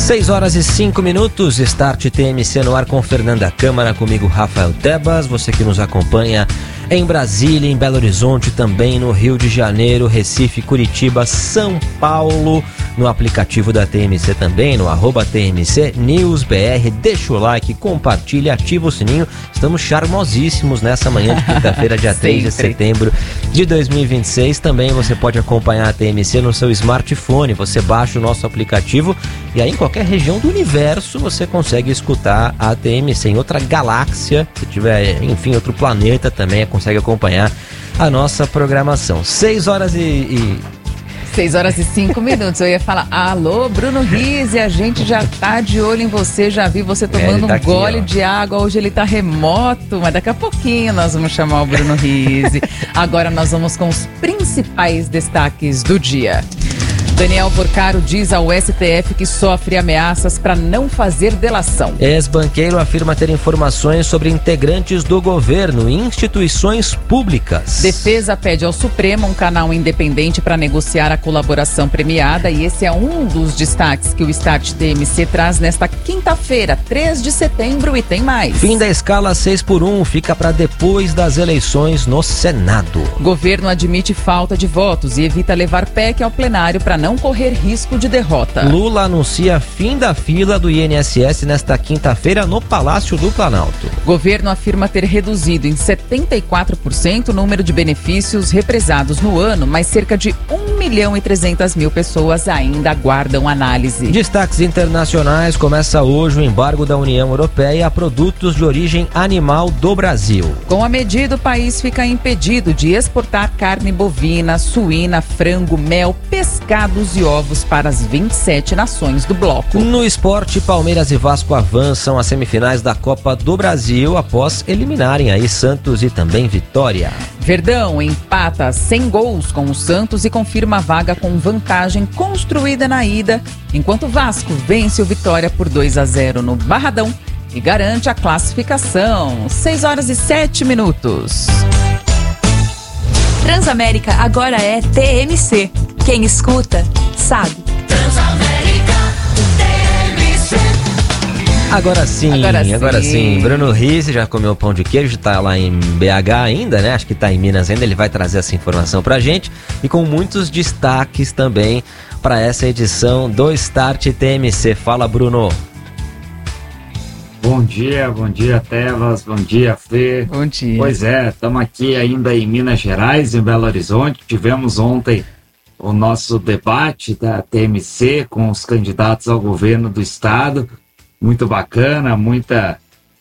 6h05, Start TMC no ar com Fernanda Câmara, comigo Rafael Tebas, você que nos acompanha em Brasília, em Belo Horizonte, também no Rio de Janeiro, Recife, Curitiba, São Paulo, no aplicativo da TMC também, no @TMC News BR, deixa o like, compartilha, ativa o sininho, estamos charmosíssimos nessa manhã de quinta-feira, dia 3 de setembro de 2026, também você pode acompanhar a TMC no seu smartphone, você baixa o nosso aplicativo e aí em qualquer região do universo você consegue escutar a TMC, em outra galáxia, se tiver, enfim, outro planeta também consegue acompanhar a nossa programação. 6h05. Eu ia falar, alô, Bruno Rizzi, a gente já tá de olho em você, já vi você tomando um gole de água, hoje ele tá remoto, mas daqui a pouquinho nós vamos chamar o Bruno Rizzi. Agora nós vamos com os principais destaques do dia. Daniel Porcaro diz ao STF que sofre ameaças para não fazer delação. Ex-banqueiro afirma ter informações sobre integrantes do governo e instituições públicas. Defesa pede ao Supremo um canal independente para negociar a colaboração premiada e esse é um dos destaques que o Start TMC traz nesta quinta-feira, 3 de setembro, e tem mais. Fim da escala 6x1 fica para depois das eleições no Senado. Governo admite falta de votos e evita levar PEC ao plenário para não correr risco de derrota. Lula anuncia fim da fila do INSS nesta quinta-feira no Palácio do Planalto. Governo afirma ter reduzido em 74% o número de benefícios represados no ano, mas cerca de 1.300.000 pessoas ainda aguardam análise. Destaques internacionais, começa hoje o embargo da União Europeia a produtos de origem animal do Brasil. Com a medida, o país fica impedido de exportar carne bovina, suína, frango, mel, pescado e ovos para as 27 nações do bloco. No esporte, Palmeiras e Vasco avançam às semifinais da Copa do Brasil após eliminarem aí Santos e também Vitória. Verdão empata 100 gols com o Santos e confirma a vaga com vantagem construída na ida, enquanto Vasco vence o Vitória por 2-0 no Barradão e garante a classificação. 6h07. Transamérica agora é TMC. Quem escuta, sabe. Transamérica, TMC. Agora sim. Bruno Rizzi já comeu pão de queijo, tá lá em BH ainda, né? Acho que tá em Minas ainda, ele vai trazer essa informação pra gente. E com muitos destaques também para essa edição do Start TMC. Fala, Bruno. Bom dia, Tebas, bom dia, Fê. Bom dia. Pois é, estamos aqui ainda em Minas Gerais, em Belo Horizonte. Tivemos ontem o nosso debate da TMC com os candidatos ao governo do estado. Muito bacana, muita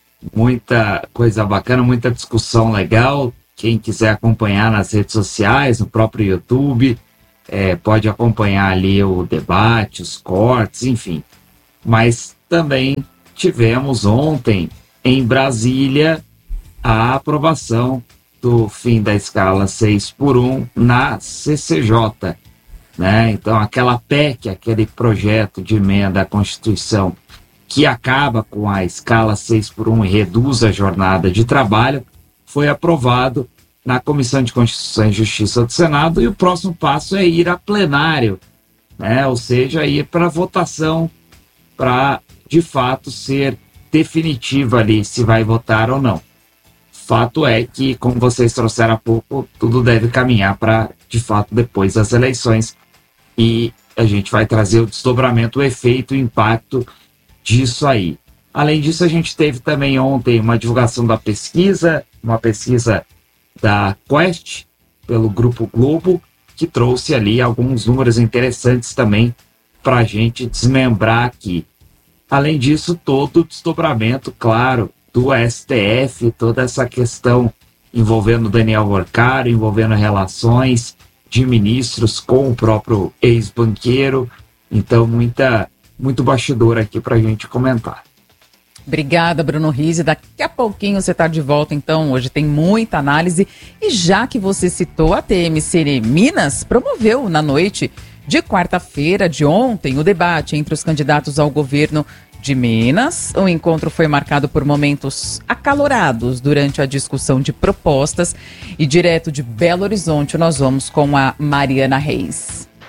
coisa bacana, muita discussão legal. Quem quiser acompanhar nas redes sociais, no próprio YouTube, pode acompanhar ali o debate, os cortes, enfim. Mas também tivemos ontem em Brasília a aprovação do fim da escala 6x1 na CCJ, né? Então aquela PEC, aquele projeto de emenda à Constituição que acaba com a escala 6x1 e reduz a jornada de trabalho, foi aprovado na Comissão de Constituição e Justiça do Senado e o próximo passo é ir a plenário, né? Ou seja, ir para votação para de fato ser definitiva ali se vai votar ou não. Fato é que, como vocês trouxeram há pouco, tudo deve caminhar para, de fato, depois das eleições e a gente vai trazer o desdobramento, o efeito, o impacto disso aí. Além disso, a gente teve também ontem uma divulgação da pesquisa, uma pesquisa da Quest, pelo Grupo Globo, que trouxe ali alguns números interessantes também para a gente desmembrar aqui. Além disso, todo o desdobramento, claro, do STF, toda essa questão envolvendo Daniel Porcaro, envolvendo relações de ministros com o próprio ex-banqueiro. Então, muito bastidor aqui para a gente comentar. Obrigada, Bruno Rizzi. Daqui a pouquinho você está de volta, então. Hoje tem muita análise. E já que você citou a TMC Minas, promoveu na noite de quarta-feira de ontem o debate entre os candidatos ao governo de Minas. O encontro foi marcado por momentos acalorados durante a discussão de propostas. E direto de Belo Horizonte nós vamos com a Mariana Reis.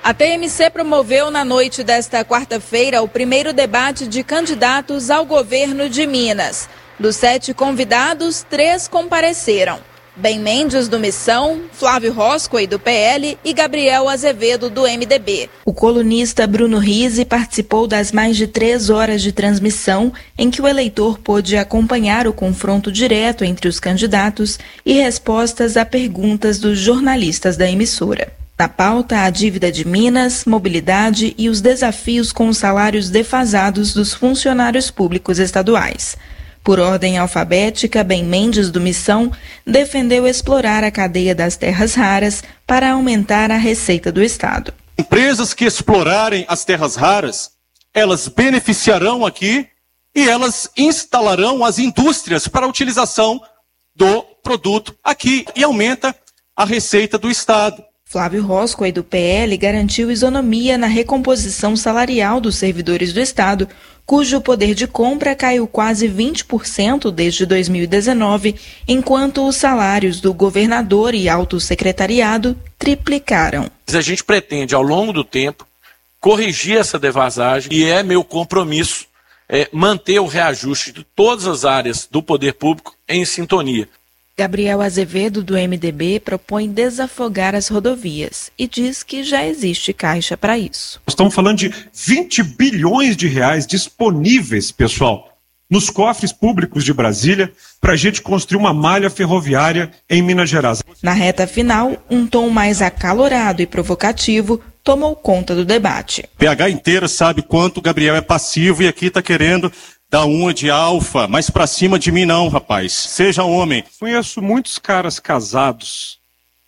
A TMC promoveu na noite desta quarta-feira o primeiro debate de candidatos ao governo de Minas. Dos 7 convidados, 3 compareceram. Ben Mendes, do Missão, Flávio Roscoe, do PL e Gabriel Azevedo, do MDB. O colunista Bruno Rizzi participou das mais de 3 horas de transmissão, em que o eleitor pôde acompanhar o confronto direto entre os candidatos e respostas a perguntas dos jornalistas da emissora. Na pauta, a dívida de Minas, mobilidade e os desafios com os salários defasados dos funcionários públicos estaduais. Por ordem alfabética, Ben Mendes, do Missão, defendeu explorar a cadeia das terras raras para aumentar a receita do Estado. Empresas que explorarem as terras raras, elas beneficiarão aqui e elas instalarão as indústrias para a utilização do produto aqui e aumenta a receita do Estado. Flávio Roscoe, do PL, garantiu isonomia na recomposição salarial dos servidores do Estado, cujo poder de compra caiu quase 20% desde 2019, enquanto os salários do governador e alto secretariado triplicaram. A gente pretende, ao longo do tempo, corrigir essa defasagem e é meu compromisso manter o reajuste de todas as áreas do poder público em sintonia. Gabriel Azevedo, do MDB, propõe desafogar as rodovias e diz que já existe caixa para isso. Estamos falando de 20 bilhões de reais disponíveis, pessoal, nos cofres públicos de Brasília, para a gente construir uma malha ferroviária em Minas Gerais. Na reta final, um tom mais acalorado e provocativo tomou conta do debate. PH inteira sabe quanto o Gabriel é passivo e aqui está querendo dar uma de alfa, mas pra cima de mim não, rapaz. Seja homem. Conheço muitos caras casados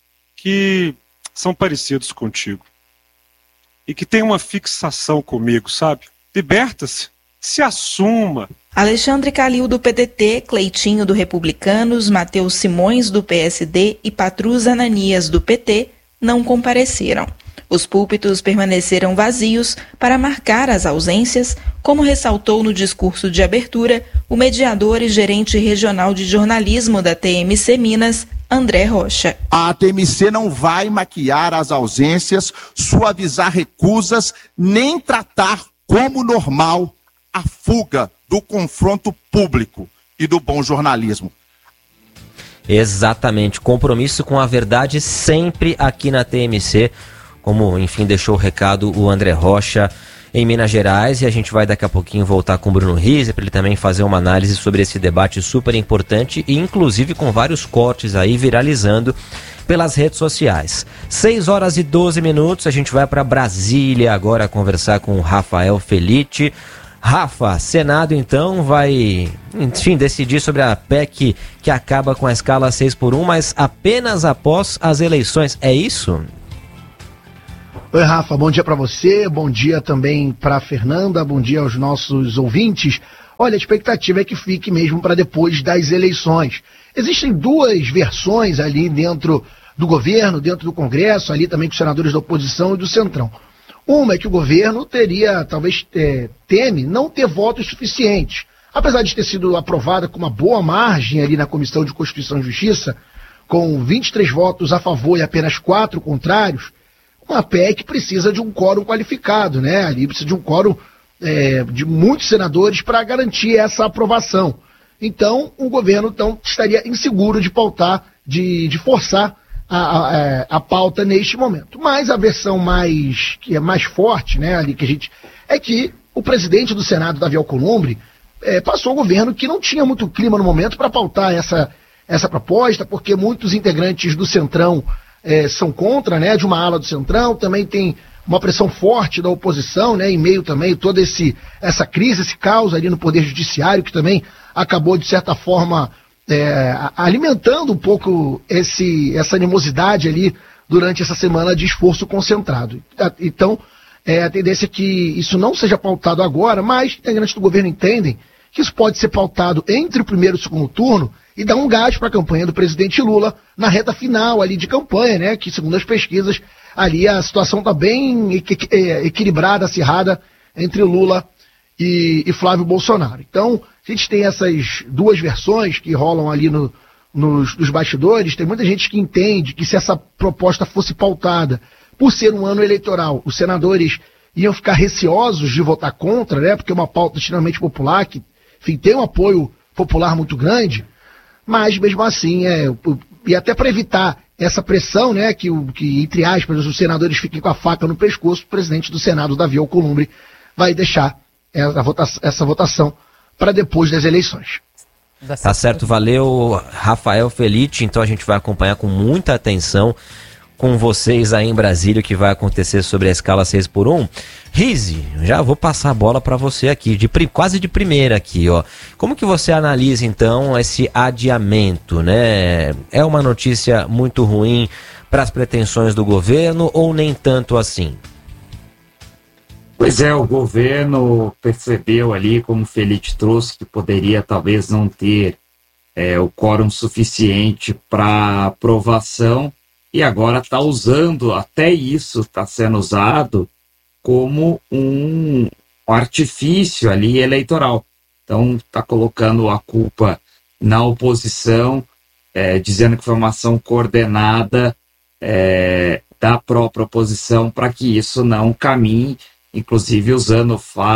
que são parecidos contigo e que têm uma fixação comigo, sabe? Liberta-se, se assuma. Alexandre Calil, do PDT, Cleitinho, do Republicanos, Matheus Simões, do PSD e Patrus Ananias, do PT, não compareceram. Os púlpitos permaneceram vazios para marcar as ausências, como ressaltou no discurso de abertura o mediador e gerente regional de jornalismo da TMC Minas, André Rocha. A TMC não vai maquiar as ausências, suavizar recusas, nem tratar como normal a fuga do confronto público e do bom jornalismo. Exatamente, compromisso com a verdade sempre aqui na TMC. Como, enfim, deixou o recado o André Rocha em Minas Gerais, e a gente vai daqui a pouquinho voltar com o Bruno Rizzi para ele também fazer uma análise sobre esse debate super importante e inclusive com vários cortes aí viralizando pelas redes sociais. 6 horas e 12 minutos, a gente vai para Brasília agora conversar com o Rafael Felitti. Rafa, Senado então vai, enfim, decidir sobre a PEC que acaba com a escala 6x1, mas apenas após as eleições, é isso? Oi, Rafa, bom dia para você, bom dia também para a Fernanda, bom dia aos nossos ouvintes. Olha, a expectativa é que fique mesmo para depois das eleições. Existem 2 versões ali dentro do governo, dentro do Congresso, ali também com os senadores da oposição e do Centrão. Uma é que o governo teria, talvez teme, não ter votos suficientes. Apesar de ter sido aprovada com uma boa margem ali na Comissão de Constituição e Justiça, com 23 votos a favor e apenas 4 contrários, uma PEC precisa de um quórum qualificado, né? Ali precisa de um quórum de muitos senadores para garantir essa aprovação. Então, o governo estaria inseguro de pautar, de forçar a pauta neste momento. Mas a versão que é mais forte, né, ali é que o presidente do Senado, Davi Alcolumbre, passou o governo que não tinha muito clima no momento para pautar essa proposta, porque muitos integrantes do Centrão são contra, né, de uma ala do Centrão, também tem uma pressão forte da oposição, né, em meio também toda essa crise, esse caos ali no Poder Judiciário, que também acabou, de certa forma, alimentando um pouco essa animosidade ali durante essa semana de esforço concentrado. Então, a tendência é que isso não seja pautado agora, mas integrantes do governo entendem que isso pode ser pautado entre o primeiro e o segundo turno e dar um gás para a campanha do presidente Lula na reta final ali de campanha, né? Que segundo as pesquisas, ali a situação está bem equilibrada, acirrada entre Lula e Flávio Bolsonaro. Então, a gente tem essas 2 versões que rolam ali nos bastidores. Tem muita gente que entende que se essa proposta fosse pautada por ser um ano eleitoral, os senadores iam ficar receosos de votar contra, né? Porque é uma pauta extremamente popular, que, enfim, tem um apoio popular muito grande, mas mesmo assim, e até para evitar essa pressão, né, que, entre aspas, os senadores fiquem com a faca no pescoço, o presidente do Senado, Davi Alcolumbre, vai deixar essa votação para depois das eleições. Tá certo, valeu, Rafael Felite. Então a gente vai acompanhar com muita atenção com vocês aí em Brasília o que vai acontecer sobre a escala 6x1. Rizzi, já vou passar a bola para você aqui, quase de primeira aqui, ó. Como que você analisa então esse adiamento, né? É uma notícia muito ruim para as pretensões do governo ou nem tanto assim? Pois é, o governo percebeu ali, como o Felite trouxe, que poderia talvez não ter o quórum suficiente para aprovação, e agora está usando, até isso está sendo usado como um artifício ali eleitoral. Então está colocando a culpa na oposição, dizendo que foi uma ação coordenada da própria oposição para que isso não caminhe, inclusive usando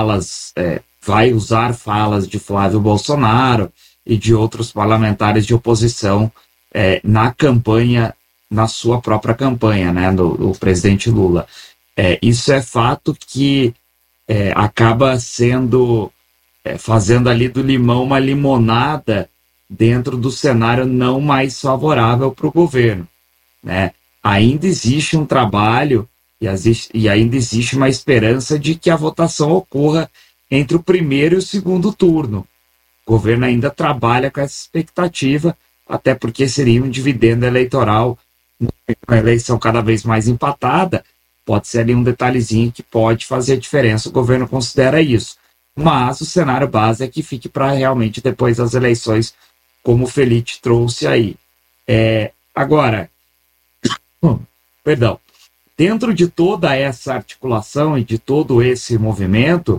vai usar falas de Flávio Bolsonaro e de outros parlamentares de oposição na campanha, na sua própria campanha, né, do presidente Lula. Isso é fato que acaba fazendo ali do limão uma limonada dentro do cenário não mais favorável para o governo, né? Ainda existe um trabalho e ainda existe uma esperança de que a votação ocorra entre o primeiro e o segundo turno. O governo ainda trabalha com essa expectativa, até porque seria um dividendo eleitoral, uma eleição cada vez mais empatada, pode ser ali um detalhezinho que pode fazer diferença, o governo considera isso. Mas o cenário base é que fique para realmente depois das eleições, como o Felite trouxe aí. Agora, perdão, dentro de toda essa articulação e de todo esse movimento,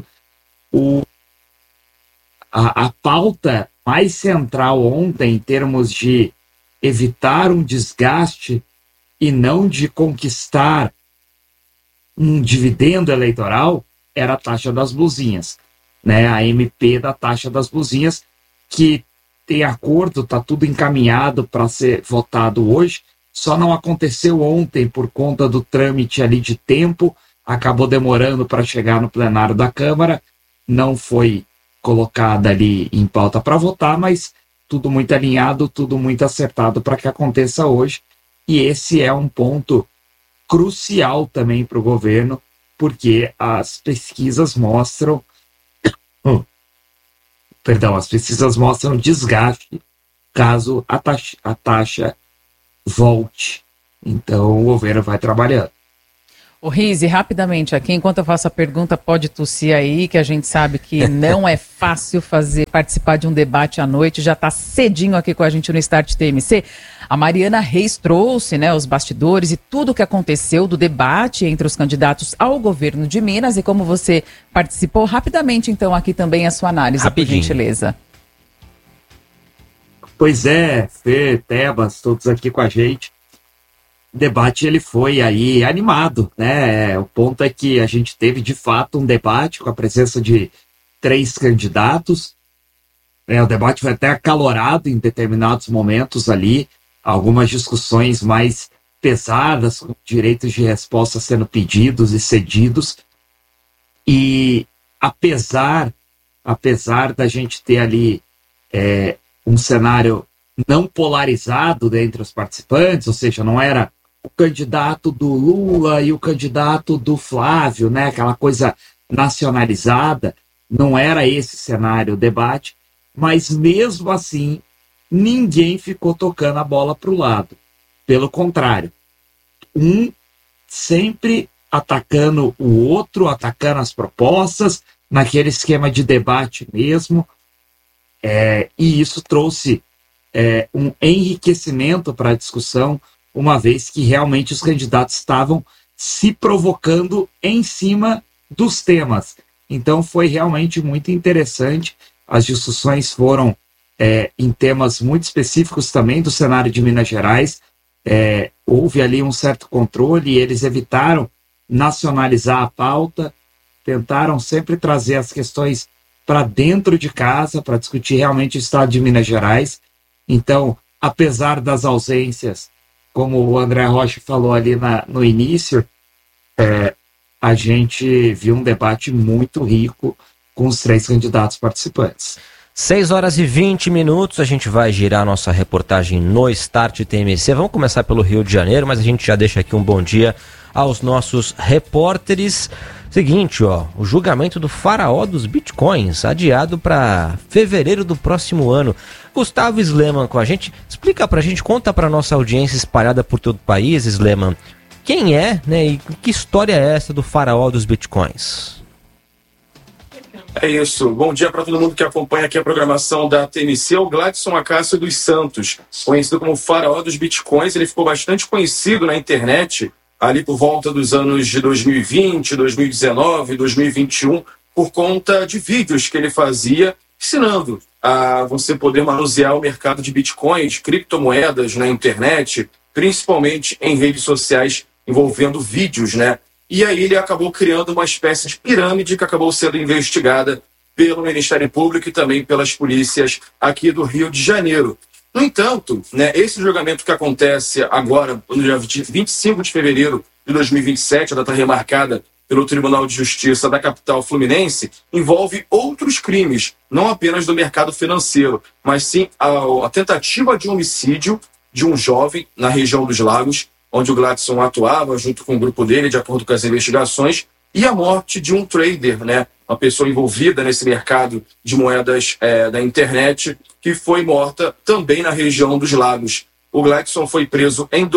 a pauta mais central ontem, em termos de evitar um desgaste e não de conquistar um dividendo eleitoral, era a taxa das blusinhas, né? A MP da taxa das blusinhas, que tem acordo, está tudo encaminhado para ser votado hoje, só não aconteceu ontem por conta do trâmite ali de tempo, acabou demorando para chegar no plenário da Câmara, não foi colocada ali em pauta para votar, mas tudo muito alinhado, tudo muito acertado para que aconteça hoje, e esse é um ponto crucial também para o governo, porque as pesquisas mostram as pesquisas mostram desgaste caso a taxa volte. Então o governo vai trabalhando. Ô Rizzi, rapidamente aqui, enquanto eu faço a pergunta, pode tossir aí, que a gente sabe que não é fácil participar de um debate à noite, já está cedinho aqui com a gente no Start TMC. A Mariana Reis trouxe, né, os bastidores e tudo o que aconteceu do debate entre os candidatos ao governo de Minas, e como você participou, rapidamente então aqui também a sua análise, rapidinho, por gentileza. Pois é, Fê, Tebas, todos aqui com a gente. O debate ele foi aí animado, né? O ponto é que a gente teve de fato um debate com a presença de 3 candidatos. O debate foi até acalorado em determinados momentos ali, algumas discussões mais pesadas, com direitos de resposta sendo pedidos e cedidos. E apesar da gente ter ali um cenário não polarizado dentre os participantes, ou seja, não era o candidato do Lula e o candidato do Flávio, né? Aquela coisa nacionalizada, não era esse cenário o debate, mas mesmo assim ninguém ficou tocando a bola para o lado. Pelo contrário, um sempre atacando o outro, atacando as propostas, naquele esquema de debate mesmo, e isso trouxe um enriquecimento para a discussão, uma vez que realmente os candidatos estavam se provocando em cima dos temas. Então foi realmente muito interessante. As discussões foram em temas muito específicos também do cenário de Minas Gerais. houve ali um certo controle e eles evitaram nacionalizar a pauta, tentaram sempre trazer as questões para dentro de casa, para discutir realmente o estado de Minas Gerais. Então, apesar das ausências, como o André Rocha falou ali no início, a gente viu um debate muito rico com os 3 candidatos participantes. 6h20, a gente vai girar a nossa reportagem no Start TMC. Vamos começar pelo Rio de Janeiro, mas a gente já deixa aqui um bom dia aos nossos repórteres. Seguinte, o julgamento do faraó dos bitcoins, adiado para fevereiro do próximo ano. Gustavo Sleman com a gente. Explica pra gente, conta pra nossa audiência espalhada por todo o país, Sleman, quem é, né, e que história é essa do faraó dos bitcoins? É isso. Bom dia para todo mundo que acompanha aqui a programação da TMC. O Gladson Acácio dos Santos, conhecido como faraó dos bitcoins, ele ficou bastante conhecido na internet ali por volta dos anos de 2020, 2019, 2021, por conta de vídeos que ele fazia ensinando a você poder manusear o mercado de bitcoins, criptomoedas na internet, principalmente em redes sociais envolvendo vídeos, né? E aí ele acabou criando uma espécie de pirâmide que acabou sendo investigada pelo Ministério Público e também pelas polícias aqui do Rio de Janeiro. No entanto, né, esse julgamento que acontece agora, no dia 25 de fevereiro de 2027, a data remarcada pelo Tribunal de Justiça da capital fluminense, envolve outros crimes, não apenas do mercado financeiro, mas sim a tentativa de homicídio de um jovem na região dos Lagos, onde o Gladson atuava junto com o grupo dele, de acordo com as investigações, e a morte de um trader, né, uma pessoa envolvida nesse mercado de moedas da internet, que foi morta também na região dos Lagos. O Gladson foi preso em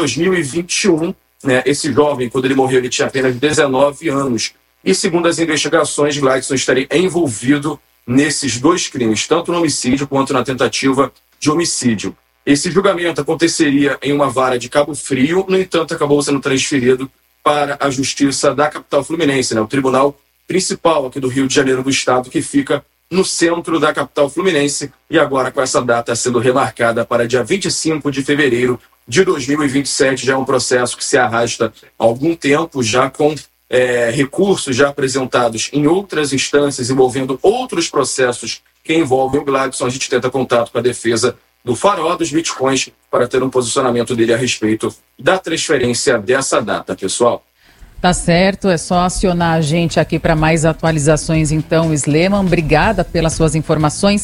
2021, né, esse jovem, quando ele morreu, ele tinha apenas 19 anos. E segundo as investigações, Gladson estaria envolvido nesses 2 crimes, tanto no homicídio quanto na tentativa de homicídio. Esse julgamento aconteceria em uma vara de Cabo Frio, no entanto, acabou sendo transferido para a Justiça da capital fluminense, né, o Tribunal Principal aqui do Rio de Janeiro do Estado, que fica no centro da capital fluminense, e agora com essa data sendo remarcada para dia 25 de fevereiro de 2027, já é um processo que se arrasta há algum tempo, já com recursos já apresentados em outras instâncias, envolvendo outros processos que envolvem o Gladson. A gente tenta contato com a defesa do faraó dos bitcoins para ter um posicionamento dele a respeito da transferência dessa data, pessoal. Tá certo, é só acionar a gente aqui para mais atualizações então, Sleman. Obrigada pelas suas informações.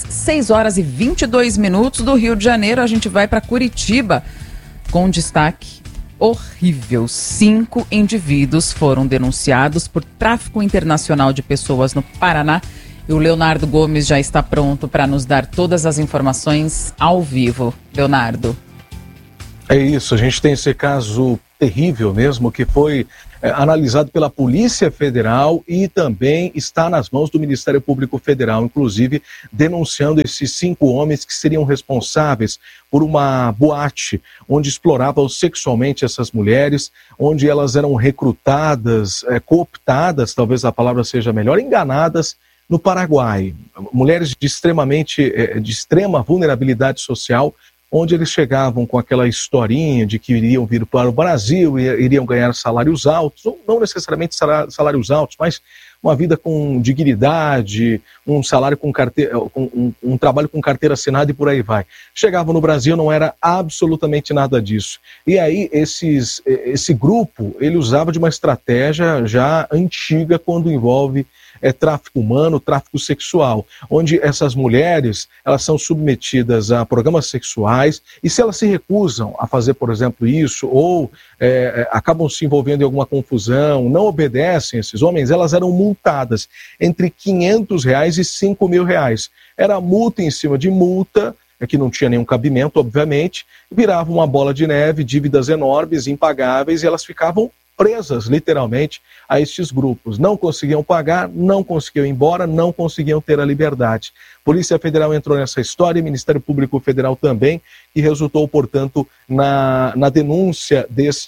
6h22 do Rio de Janeiro, a gente vai para Curitiba com um destaque horrível. 5 indivíduos foram denunciados por tráfico internacional de pessoas no Paraná. E o Leonardo Gomes já está pronto para nos dar todas as informações ao vivo. Leonardo. É isso, a gente tem esse caso terrível mesmo, que foi analisado pela Polícia Federal e também está nas mãos do Ministério Público Federal, inclusive denunciando esses 5 homens que seriam responsáveis por uma boate onde exploravam sexualmente essas mulheres, onde elas eram recrutadas, cooptadas, talvez a palavra seja melhor, enganadas, no Paraguai. Mulheres de extrema vulnerabilidade social, onde eles chegavam com aquela historinha de que iriam vir para o Brasil e iriam ganhar salários altos, ou não necessariamente salários altos, mas uma vida com dignidade, um salário com carteira, um trabalho com carteira assinada e por aí vai. Chegavam no Brasil, não era absolutamente nada disso. E aí esse grupo, ele usava de uma estratégia já antiga quando envolve tráfico humano, tráfico sexual, onde essas mulheres, elas são submetidas a programas sexuais e se elas se recusam a fazer, por exemplo, isso, ou acabam se envolvendo em alguma confusão, não obedecem esses homens, elas eram multadas entre R$500 e R$5.000. Era multa em cima de multa, que não tinha nenhum cabimento, obviamente, virava uma bola de neve, dívidas enormes, impagáveis, e elas ficavam presas, literalmente, a estes grupos. Não conseguiam pagar, não conseguiam ir embora, não conseguiam ter a liberdade. Polícia Federal entrou nessa história, Ministério Público Federal também, e resultou, portanto, na denúncia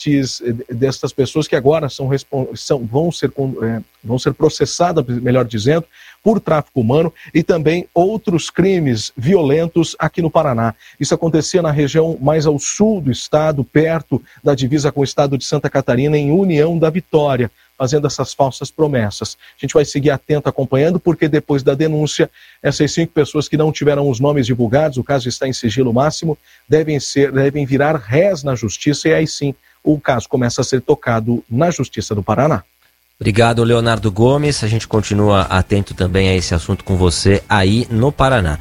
destas pessoas que agora vão ser processadas, melhor dizendo, por tráfico humano e também outros crimes violentos aqui no Paraná. Isso acontecia na região mais ao sul do estado, perto da divisa com o estado de Santa Catarina, em União da Vitória, fazendo essas falsas promessas. A gente vai seguir atento acompanhando, porque depois da denúncia, essas 5 pessoas que não tiveram os nomes divulgados, o caso está em sigilo máximo, devem virar réis na justiça, e aí sim o caso começa a ser tocado na Justiça do Paraná. Obrigado, Leonardo Gomes. A gente continua atento também a esse assunto com você aí no Paraná.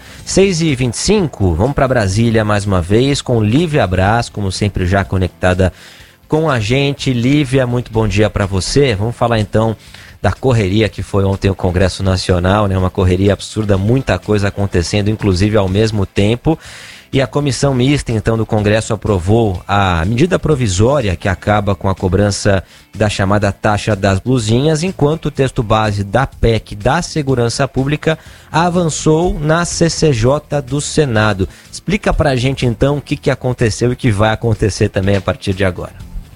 6h25, vamos para Brasília mais uma vez com Lívia Braz, como sempre já conectada com a gente. Lívia, muito bom dia para você. Vamos falar então da correria que foi ontem o Congresso Nacional, né? Uma correria absurda, muita coisa acontecendo, inclusive ao mesmo tempo. E a comissão mista, então, do Congresso aprovou a medida provisória que acaba com a cobrança da chamada taxa das blusinhas, enquanto o texto base da PEC da Segurança Pública avançou na CCJ do Senado. Explica pra gente, então, o que aconteceu e o que vai acontecer também a partir de agora.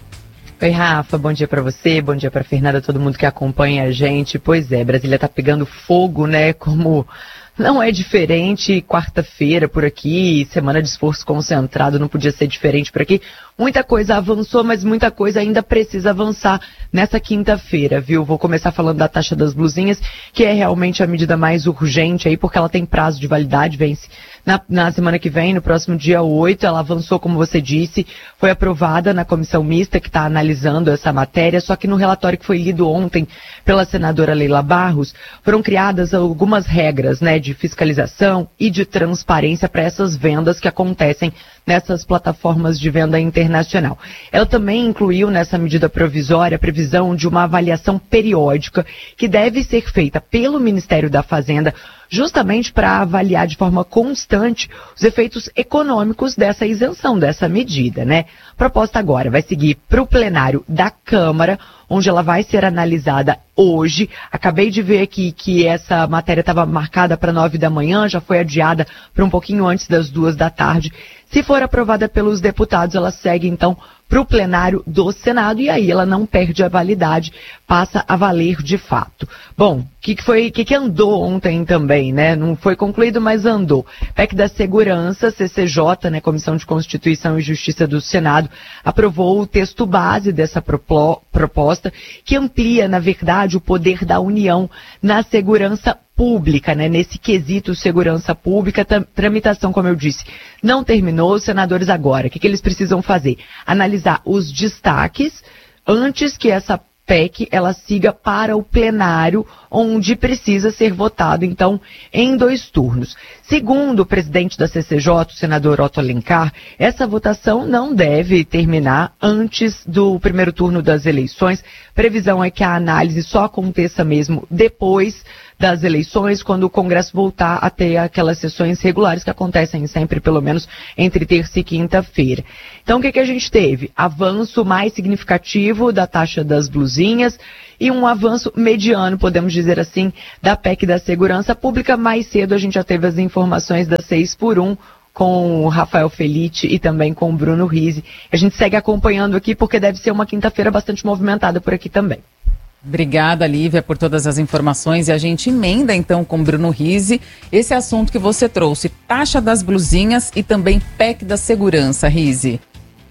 Oi, Rafa, bom dia pra você, bom dia pra Fernanda, todo mundo que acompanha a gente. Pois é, Brasília tá pegando fogo, né, como não é diferente, quarta-feira por aqui, semana de esforço concentrado, não podia ser diferente por aqui. Muita coisa avançou, mas muita coisa ainda precisa avançar nessa quinta-feira, viu? Vou começar falando da taxa das blusinhas, que é realmente a medida mais urgente aí, porque ela tem prazo de validade, vence na semana que vem, no próximo dia 8, ela avançou, como você disse, foi aprovada na comissão mista que está analisando essa matéria, só que no relatório que foi lido ontem pela senadora Leila Barros, foram criadas algumas regras, né, de fiscalização e de transparência para essas vendas que acontecem nessas plataformas de venda internacional. Ela também incluiu nessa medida provisória a previsão de uma avaliação periódica que deve ser feita pelo Ministério da Fazenda, justamente para avaliar de forma constante os efeitos econômicos dessa isenção, dessa medida, né? A proposta agora vai seguir para o plenário da Câmara, onde ela vai ser analisada hoje. Acabei de ver aqui que essa matéria estava marcada para 9 da manhã, já foi adiada para um pouquinho antes das 2 da tarde. Se for aprovada pelos deputados, ela segue então para o plenário do Senado e aí ela não perde a validade, passa a valer de fato. Bom, o que andou ontem também, né? Não foi concluído, mas andou. PEC da Segurança, CCJ, né, Comissão de Constituição e Justiça do Senado, aprovou o texto base dessa proposta, que amplia, na verdade, o poder da União na segurança pública, né? Nesse quesito segurança pública, tramitação, como eu disse, não terminou. Os senadores agora, o que eles precisam fazer? Analisar os destaques antes que essa PEC ela siga para o plenário, onde precisa ser votado, então, em 2 turnos. Segundo o presidente da CCJ, o senador Otto Alencar, essa votação não deve terminar antes do primeiro turno das eleições. Previsão é que a análise só aconteça mesmo depois das eleições, quando o Congresso voltar a ter aquelas sessões regulares que acontecem sempre, pelo menos, entre terça e quinta-feira. Então, o que a gente teve? Avanço mais significativo da taxa das blusinhas e um avanço mediano, podemos dizer assim, da PEC da Segurança Pública. Mais cedo a gente já teve as informações da 6x1, com o Rafael Felitti e também com o Bruno Rizzi. A gente segue acompanhando aqui porque deve ser uma quinta-feira bastante movimentada por aqui também. Obrigada, Lívia, por todas as informações. E a gente emenda, então, com o Bruno Rizzi, esse assunto que você trouxe, taxa das blusinhas e também PEC da Segurança, Rizzi.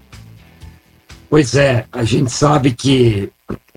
Pois é, a gente sabe que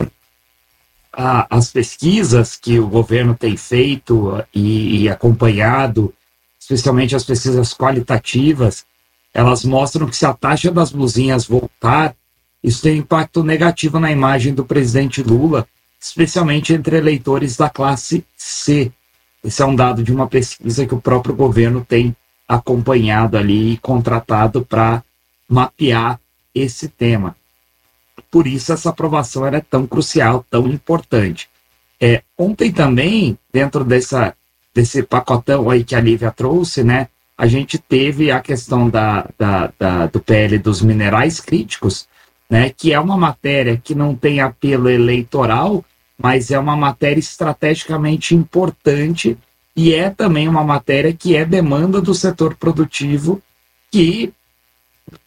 as pesquisas que o governo tem feito e acompanhado, especialmente as pesquisas qualitativas, elas mostram que se a taxa das blusinhas voltar, isso tem impacto negativo na imagem do presidente Lula, especialmente entre eleitores da classe C. Esse é um dado de uma pesquisa que o próprio governo tem acompanhado ali e contratado para mapear esse tema. Por isso essa aprovação era tão crucial, tão importante. Ontem também, dentro desse pacotão aí que a Lívia trouxe, né, a gente teve a questão do PL dos minerais críticos, né, que é uma matéria que não tem apelo eleitoral, mas é uma matéria estrategicamente importante e é também uma matéria que é demanda do setor produtivo, que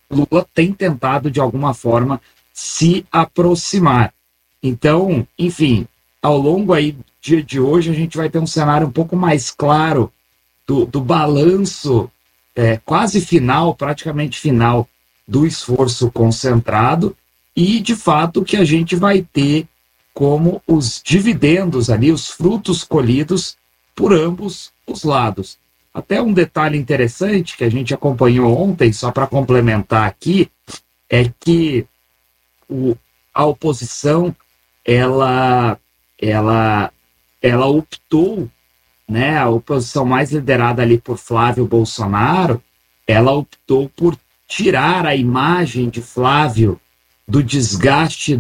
Lula tem tentado, de alguma forma, se aproximar. Então, enfim, ao longo aí do dia de hoje, a gente vai ter um cenário um pouco mais claro do balanço quase final, praticamente final, do esforço concentrado e, de fato, que a gente vai ter como os dividendos ali, os frutos colhidos por ambos os lados. Até um detalhe interessante que a gente acompanhou ontem, só para complementar aqui, é que a oposição ela optou, né, a oposição mais liderada ali por Flávio Bolsonaro, ela optou por tirar a imagem de Flávio do desgaste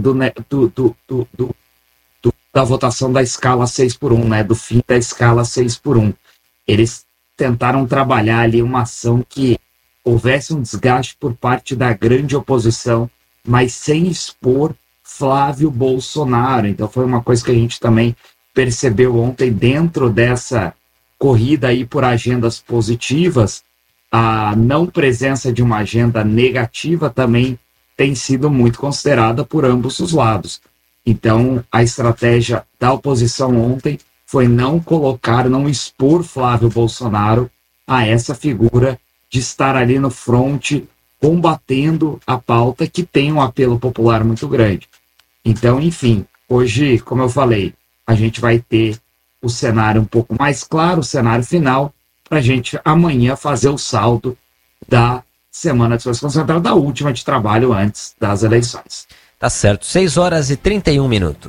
da votação da escala 6x1, né, do fim da escala 6x1. Eles tentaram trabalhar ali uma ação que houvesse um desgaste por parte da grande oposição, mas sem expor Flávio Bolsonaro. Então foi uma coisa que a gente também percebeu ontem dentro dessa corrida aí por agendas positivas. A não presença de uma agenda negativa também tem sido muito considerada por ambos os lados. Então a estratégia da oposição ontem foi não colocar, não expor Flávio Bolsonaro a essa figura de estar ali no fronte combatendo a pauta que tem um apelo popular muito grande. Então, enfim, hoje, como eu falei, a gente vai ter o cenário um pouco mais claro, o cenário final, para a gente amanhã fazer o saldo da semana de esforço concentrado, da última de trabalho antes das eleições. Tá certo, 6h31.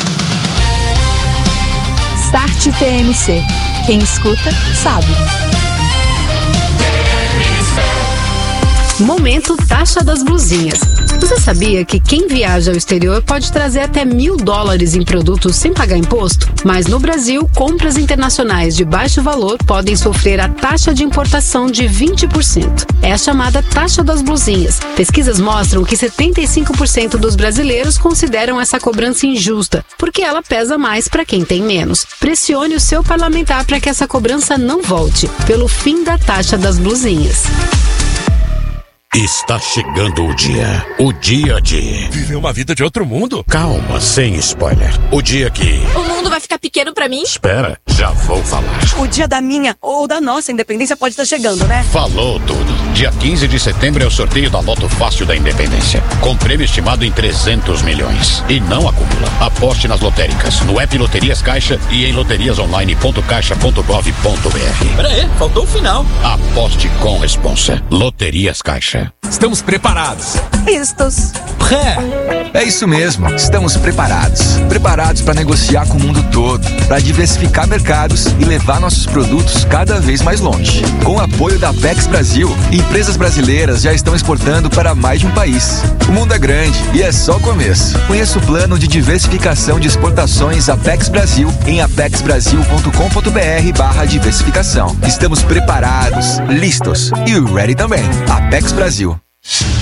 Start TMC. Quem escuta, sabe. Momento Taxa das Blusinhas. Você sabia que quem viaja ao exterior pode trazer até $1.000 em produtos sem pagar imposto? Mas no Brasil, compras internacionais de baixo valor podem sofrer a taxa de importação de 20%. É a chamada Taxa das Blusinhas. Pesquisas mostram que 75% dos brasileiros consideram essa cobrança injusta, porque ela pesa mais para quem tem menos. Pressione o seu parlamentar para que essa cobrança não volte, pelo fim da Taxa das Blusinhas. Está chegando o dia de viver uma vida de outro mundo. Calma, sem spoiler. O dia que o mundo vai ficar pequeno pra mim? Espera, já vou falar. O dia da minha ou da nossa independência pode estar chegando, né? Falou tudo. Dia 15 de setembro é o sorteio da Loto Fácil da Independência, com prêmio estimado em 300 milhões. E não acumula. Aposte nas lotéricas, no app Loterias Caixa e em loteriasonline.caixa.gov.br. Peraí, faltou o final. Aposte com responsa. Loterias Caixa. Estamos preparados. Estos. É isso mesmo, estamos preparados. Preparados para negociar com o mundo todo, para diversificar mercados e levar nossos produtos cada vez mais longe. Com o apoio da Apex Brasil, empresas brasileiras já estão exportando para mais de um país. O mundo é grande e é só o começo. Conheça o plano de diversificação de exportações Apex Brasil em apexbrasil.com.br/diversificação. Estamos preparados, listos e ready também. Apex Brasil.